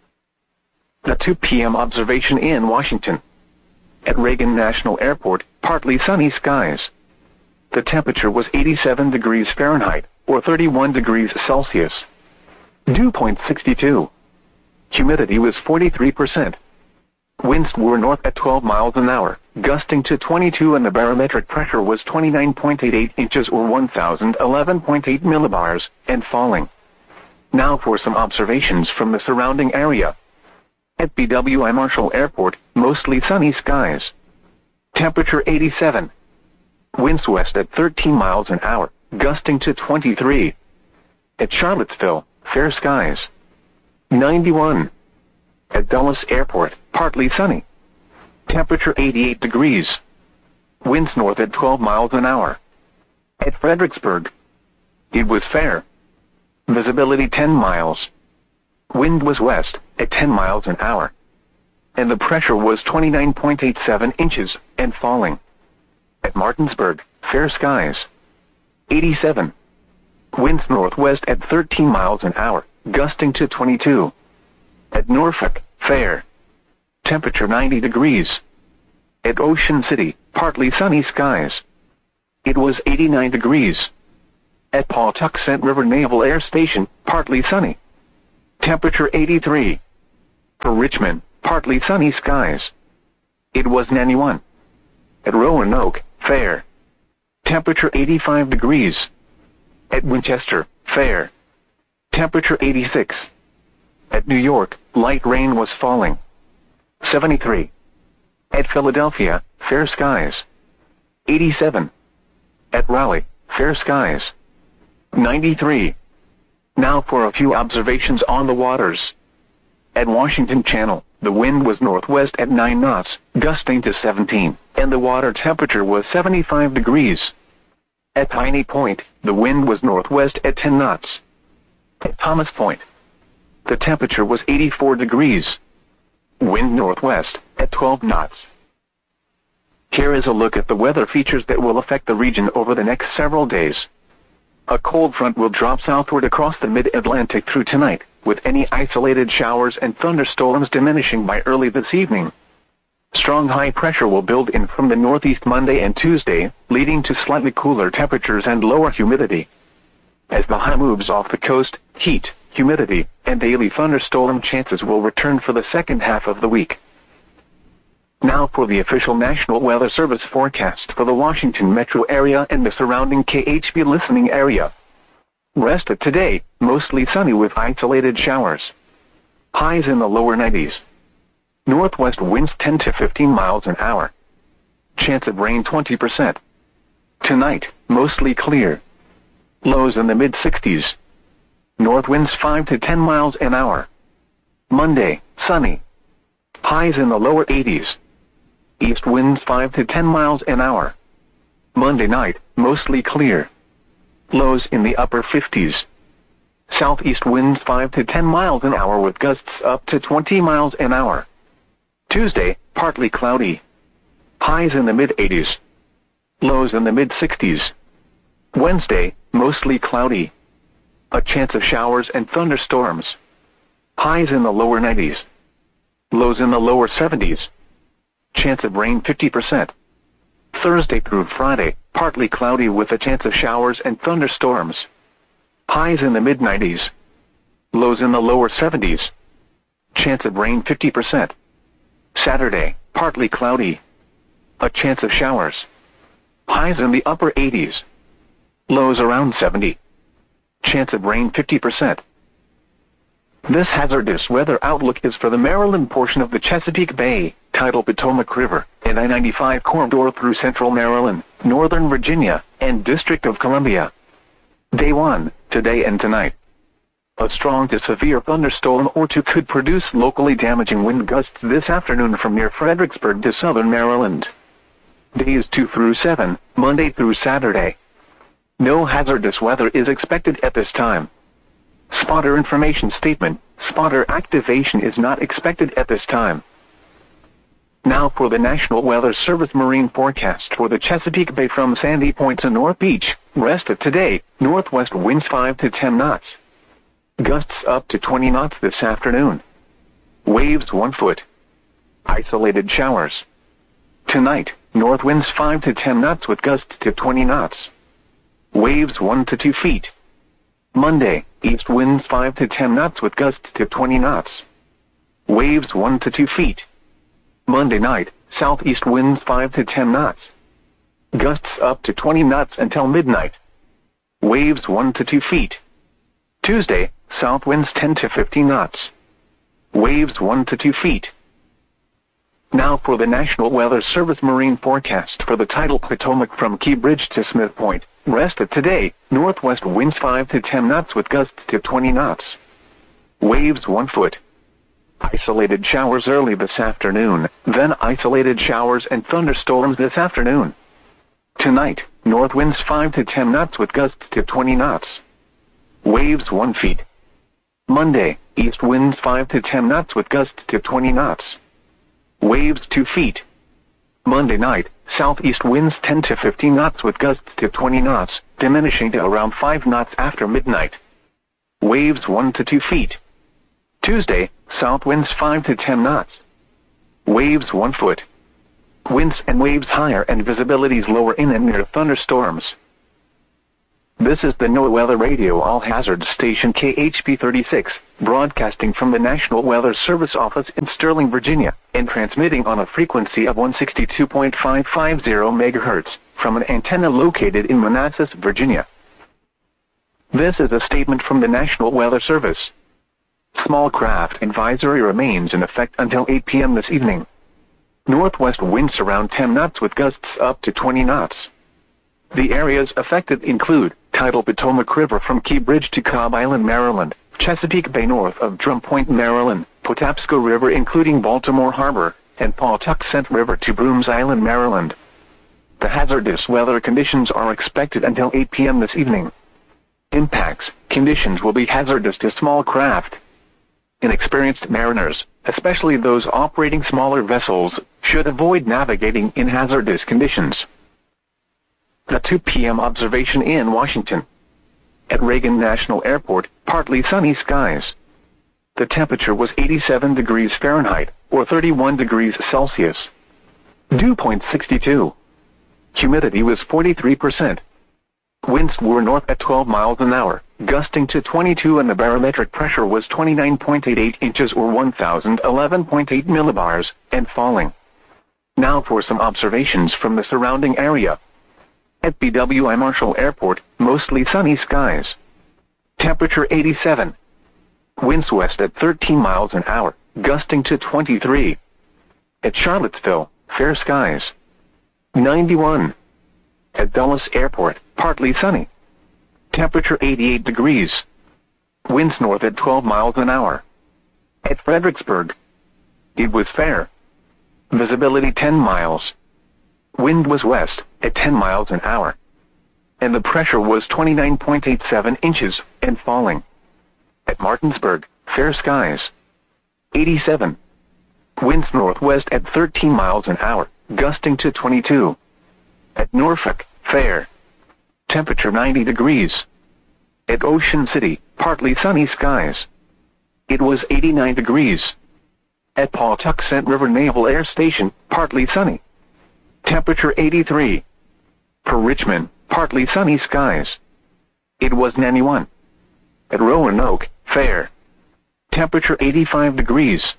The two p m observation in Washington. At Reagan National Airport, partly sunny skies. The temperature was eighty-seven degrees Fahrenheit, or thirty-one degrees Celsius. Dew point sixty-two. Humidity was forty-three percent. Winds were north at twelve miles an hour, gusting to twenty-two, and the barometric pressure was twenty-nine point eight eight inches or one thousand eleven point eight millibars, and falling. Now for some observations from the surrounding area. At B W I Marshall Airport, mostly sunny skies. Temperature eighty-seven. Winds west at thirteen miles an hour, gusting to twenty-three. At Charlottesville, fair skies. ninety-one. At Dulles Airport, partly sunny. Temperature eighty-eight degrees. Winds north at twelve miles an hour. At Fredericksburg, it was fair. Visibility ten miles. Wind was west at ten miles an hour. And the pressure was twenty-nine point eight seven inches and falling. At Martinsburg, fair skies. eighty-seven. Winds northwest at thirteen miles an hour, gusting to twenty-two. At Norfolk, fair. Temperature ninety degrees. At Ocean City, partly sunny skies. It was eighty-nine degrees. At Pawtuxet River Naval Air Station, partly sunny. Temperature eighty-three. For Richmond, partly sunny skies. It was ninety-one. At Roanoke, fair. Temperature eighty-five degrees. At Winchester, fair. Temperature eighty-six. At New York, light rain was falling. seventy-three. At Philadelphia, fair skies. eighty-seven. At Raleigh, fair skies. ninety-three. Now for a few observations on the waters. At Washington Channel, the wind was northwest at nine knots, gusting to seventeen, and the water temperature was seventy-five degrees. At Piney Point, the wind was northwest at ten knots. At Thomas Point, the temperature was eighty-four degrees. Wind northwest at twelve knots. Here is a look at the weather features that will affect the region over the next several days. A cold front will drop southward across the mid-Atlantic through tonight, with any isolated showers and thunderstorms diminishing by early this evening. Strong high pressure will build in from the northeast Monday and Tuesday, leading to slightly cooler temperatures and lower humidity. As the high moves off the coast, heat, humidity, and daily thunderstorm chances will return for the second half of the week. Now for the official National Weather Service forecast for the Washington metro area and the surrounding K H B listening area. Rest of today, mostly sunny with isolated showers. Highs in the lower nineties. Northwest winds ten to fifteen miles an hour. Chance of rain twenty percent. Tonight, mostly clear. Lows in the mid-sixties. North winds five to ten miles an hour. Monday, sunny. Highs in the lower eighties. East winds five to ten miles an hour. Monday night, mostly clear. Lows in the upper fifties. Southeast winds five to ten miles an hour with gusts up to twenty miles an hour. Tuesday, partly cloudy. Highs in the mid-eighties. Lows in the mid-sixties. Wednesday, mostly cloudy. A chance of showers and thunderstorms. Highs in the lower nineties. Lows in the lower seventies. Chance of rain fifty percent. Thursday through Friday, partly cloudy with a chance of showers and thunderstorms. Highs in the mid-nineties. Lows in the lower seventies. Chance of rain fifty percent. Saturday, partly cloudy. A chance of showers. Highs in the upper eighties. Lows around seventy. Chance of rain fifty percent. This hazardous weather outlook is for the Maryland portion of the Chesapeake Bay, tidal Potomac River, and I ninety-five corridor through central Maryland, northern Virginia, and District of Columbia. Day one, today and tonight. A strong to severe thunderstorm or two could produce locally damaging wind gusts this afternoon from near Fredericksburg to southern Maryland. Days two through seven, Monday through Saturday. No hazardous weather is expected at this time. Spotter information statement, spotter activation is not expected at this time. Now for the National Weather Service marine forecast for the Chesapeake Bay from Sandy Point to North Beach. Rest of today, northwest winds five to ten knots. Gusts up to twenty knots this afternoon. Waves one foot. Isolated showers. Tonight, north winds five to ten knots with gusts to twenty knots. Waves one to two feet. Monday, east winds five to ten knots with gusts to twenty knots. Waves one to two feet. Monday night, southeast winds five to ten knots. Gusts up to twenty knots until midnight. Waves one to two feet. Tuesday, south winds ten to fifteen knots. Waves one to two feet. Now for the National Weather Service marine forecast for the tidal Potomac from Key Bridge to Smith Point. Rest of today, northwest winds five to ten knots with gusts to twenty knots. Waves one foot. Isolated showers early this afternoon, then isolated showers and thunderstorms this afternoon. Tonight, north winds five to ten knots with gusts to twenty knots. Waves one feet. Monday, east winds five to ten knots with gusts to twenty knots. Waves two feet. Monday night, southeast winds ten to fifteen knots with gusts to twenty knots, diminishing to around five knots after midnight. Waves one to two feet. Tuesday, south winds five to ten knots. Waves one foot. Winds and waves higher and visibilities lower in and near thunderstorms. This is the NOAA Weather Radio All Hazards Station K H P thirty-six, broadcasting from the National Weather Service office in Sterling, Virginia, and transmitting on a frequency of one sixty-two point five five zero megahertz from an antenna located in Manassas, Virginia. This is a statement from the National Weather Service. Small craft advisory remains in effect until eight p m this evening. Northwest winds around ten knots with gusts up to twenty knots. The areas affected include tidal Potomac River from Key Bridge to Cobb Island, Maryland, Chesapeake Bay north of Drum Point, Maryland, Patapsco River including Baltimore Harbor, and Pawtuxet River to Brooms Island, Maryland. The hazardous weather conditions are expected until eight p m this evening. Impacts: conditions will be hazardous to small craft. Inexperienced mariners, especially those operating smaller vessels, should avoid navigating in hazardous conditions. The two p m observation in Washington. At Reagan National Airport, partly sunny skies. The temperature was eighty-seven degrees Fahrenheit, or thirty-one degrees Celsius. Dew point sixty-two. Humidity was forty-three percent. Winds were north at twelve miles an hour, gusting to twenty-two, and the barometric pressure was twenty-nine point eight eight inches or one thousand eleven point eight millibars, and falling. Now for some observations from the surrounding area. At B W I Marshall Airport, mostly sunny skies. Temperature eighty-seven. Winds west at thirteen miles an hour, gusting to twenty-three. At Charlottesville, fair skies. ninety-one. At Dulles Airport, partly sunny. Temperature eighty-eight degrees. Winds north at twelve miles an hour. At Fredericksburg, it was fair. Visibility ten miles. Wind was west at ten miles an hour. And the pressure was twenty-nine point eight seven inches and falling. At Martinsburg, fair skies. eighty-seven. Winds northwest at thirteen miles an hour, gusting to twenty-two. At Norfolk, fair. Temperature ninety degrees. At Ocean City, partly sunny skies. It was eighty-nine degrees. At Pawtuxet River Naval Air Station, partly sunny. Temperature eighty-three. For Richmond, partly sunny skies. It was ninety-one. At Roanoke, fair. Temperature eighty-five degrees.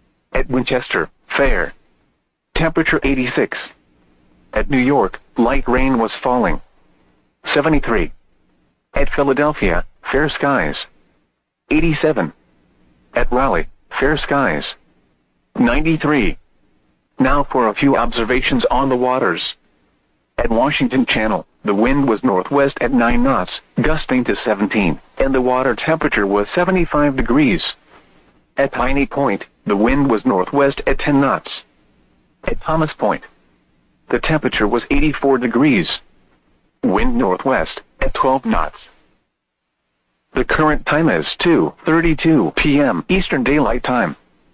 At Winchester, fair. Temperature eighty-six. At New York, light rain was falling. seventy-three. At Philadelphia, fair skies. eighty-seven. At Raleigh, fair skies. ninety-three. Now for a few observations on the waters. At Washington Channel, the wind was northwest at nine knots, gusting to seventeen, and the water temperature was seventy-five degrees. At Piney Point, the wind was northwest at ten knots. At Thomas Point, the temperature was eighty-four degrees. Wind northwest at twelve knots. The current time is two thirty-two p m Eastern Daylight Time.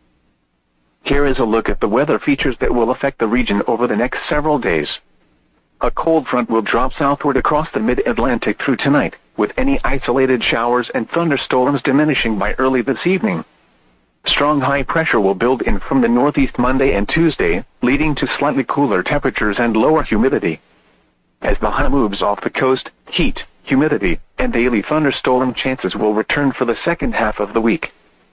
Here is a look at the weather features that will affect the region over the next several days. A cold front will drop southward across the mid-Atlantic through tonight, with any isolated showers and thunderstorms diminishing by early this evening. Strong high pressure will build in from the northeast Monday and Tuesday, leading to slightly cooler temperatures and lower humidity. As the high moves off the coast, heat, humidity, and daily thunderstorm chances will return for the second half of the week.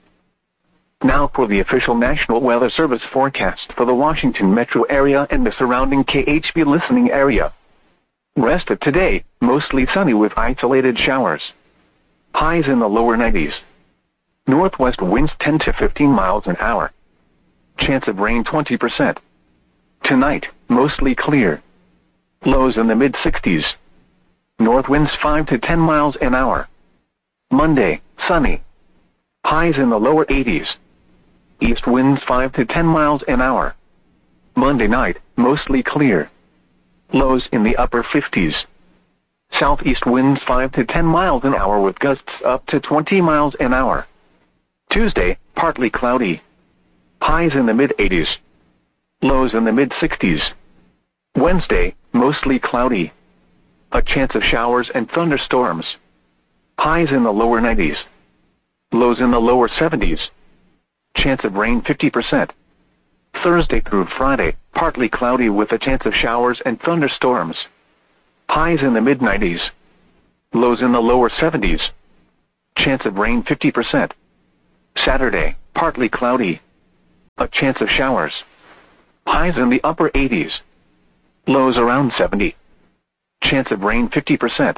Now for the official National Weather Service forecast for the Washington metro area and the surrounding K H B listening area. Rest of today, mostly sunny with isolated showers. Highs in the lower nineties. Northwest winds ten to fifteen miles an hour. Chance of rain twenty percent. Tonight, mostly clear. Lows in the mid-sixties. North winds five to ten miles an hour. Monday, sunny. Highs in the lower eighties. East winds five to ten miles an hour. Monday night, mostly clear. Lows in the upper fifties. Southeast winds five to ten miles an hour with gusts up to twenty miles an hour. Tuesday, partly cloudy. Highs in the mid-eighties. Lows in the mid-sixties. Wednesday, mostly cloudy. A chance of showers and thunderstorms. Highs in the lower nineties. Lows in the lower seventies. Chance of rain fifty percent. Thursday through Friday, partly cloudy with a chance of showers and thunderstorms. Highs in the mid-nineties. Lows in the lower seventies. Chance of rain fifty percent. Saturday, partly cloudy. A chance of showers. Highs in the upper eighties. Lows around seventy. Chance of rain fifty percent.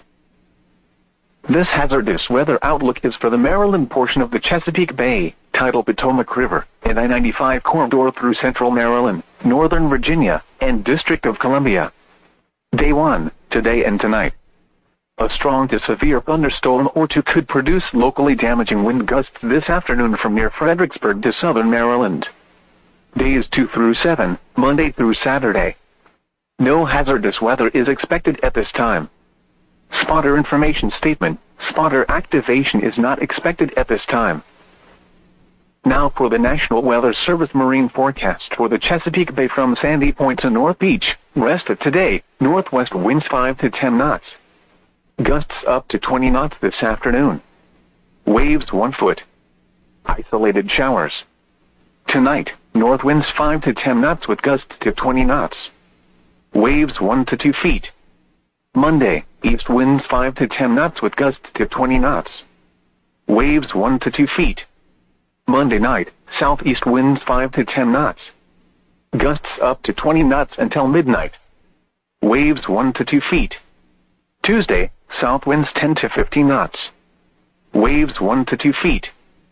This hazardous weather outlook is for the Maryland portion of the Chesapeake Bay, tidal Potomac River, and I ninety-five corridor through central Maryland, northern Virginia, and District of Columbia. Day one, today and tonight. A strong to severe thunderstorm or two could produce locally damaging wind gusts this afternoon from near Fredericksburg to southern Maryland. Days two through seven, Monday through Saturday. No hazardous weather is expected at this time. Spotter information statement. Spotter activation is not expected at this time. Now for the National Weather Service marine forecast for the Chesapeake Bay from Sandy Point to North Beach. Rest of today, northwest winds five to ten knots. Gusts up to twenty knots this afternoon. Waves one foot. Isolated showers. Tonight, north winds five to ten knots with gusts to twenty knots. Waves one to two feet. Monday, east winds five to ten knots with gusts to twenty knots. Waves one to two feet. Monday night, southeast winds five to ten knots. Gusts up to twenty knots until midnight. Waves one to two feet. Tuesday, south winds ten to fifteen knots. Waves one to two feet.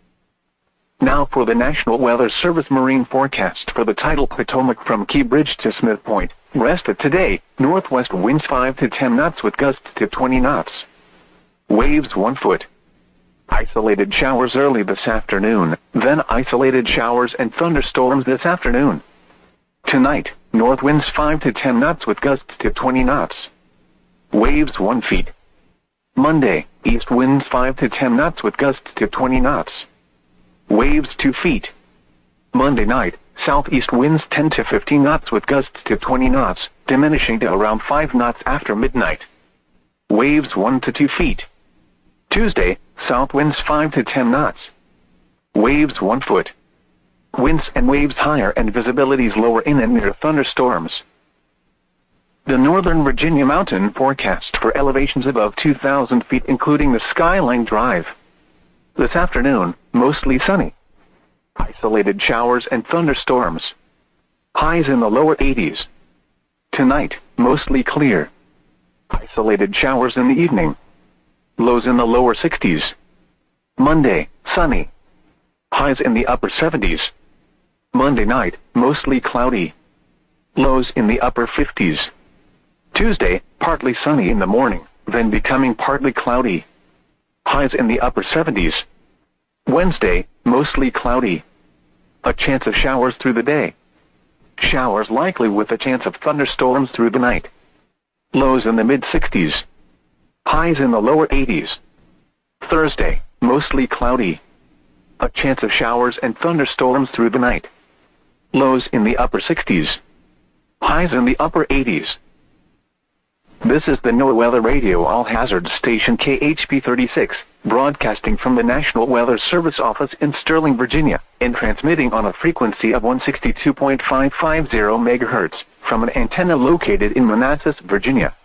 Now for the National Weather Service marine forecast for the tidal Potomac from Key Bridge to Smith Point. Rest of today, northwest winds five to ten knots with gusts to twenty knots. Waves one foot. Isolated showers early this afternoon, then isolated showers and thunderstorms this afternoon. Tonight, north winds five to ten knots with gusts to twenty knots. Waves one feet. Monday, east winds five to ten knots with gusts to twenty knots. Waves two feet. Monday night, southeast winds ten to fifteen knots with gusts to twenty knots, diminishing to around five knots after midnight. Waves one to two feet. Tuesday, south winds five to ten knots. Waves one foot. Winds and waves higher and visibilities lower in and near thunderstorms. The Northern Virginia mountain forecast for elevations above two thousand feet including the Skyline Drive. This afternoon, mostly sunny. Isolated showers and thunderstorms. Highs in the lower eighties. Tonight, mostly clear. Isolated showers in the evening. Lows in the lower sixties. Monday, sunny. Highs in the upper seventies. Monday night, mostly cloudy. Lows in the upper fifties. Tuesday, partly sunny in the morning, then becoming partly cloudy. Highs in the upper seventies. Wednesday, mostly cloudy. A chance of showers through the day. Showers likely with a chance of thunderstorms through the night. Lows in the mid-sixties. Highs in the lower eighties. Thursday, mostly cloudy. A chance of showers and thunderstorms through the night. Lows in the upper sixties. Highs in the upper eighties. This is the NOAA Weather Radio All Hazards Station K H P thirty-six, broadcasting from the National Weather Service office in Sterling, Virginia, and transmitting on a frequency of one sixty-two point five five zero megahertz from an antenna located in Manassas, Virginia.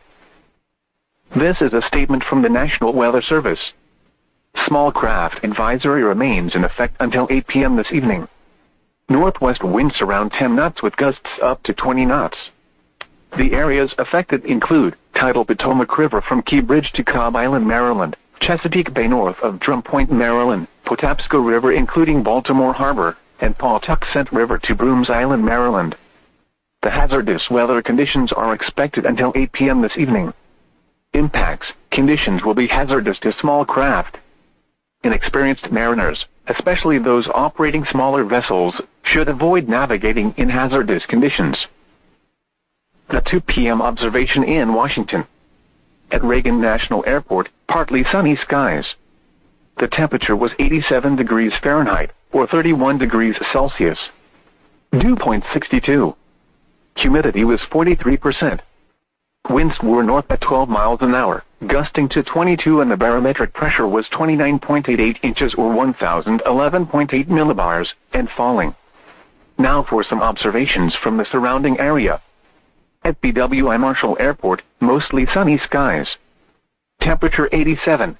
This is a statement from the National Weather Service. Small craft advisory remains in effect until eight p m this evening. Northwest winds around ten knots with gusts up to twenty knots. The areas affected include tidal Potomac River from Key Bridge to Cobb Island, Maryland, Chesapeake Bay north of Drum Point, Maryland, Patapsco River including Baltimore Harbor, and Pawtuxet River to Brooms Island, Maryland. The hazardous weather conditions are expected until eight p m this evening. Impacts, conditions will be hazardous to small craft. Inexperienced mariners, especially those operating smaller vessels, should avoid navigating in hazardous conditions. The two p m observation in Washington. At Reagan National Airport, partly sunny skies. The temperature was eighty-seven degrees Fahrenheit, or thirty-one degrees Celsius. Dew point sixty-two. Humidity was forty-three percent. Winds were north at twelve miles an hour, gusting to twenty-two, and the barometric pressure was twenty-nine point eight eight inches or one thousand eleven point eight millibars, and falling. Now for some observations from the surrounding area. At B W I Marshall Airport, mostly sunny skies. Temperature eighty-seven.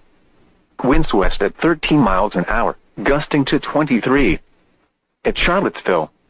Winds west at thirteen miles an hour, gusting to twenty-three. At Charlottesville,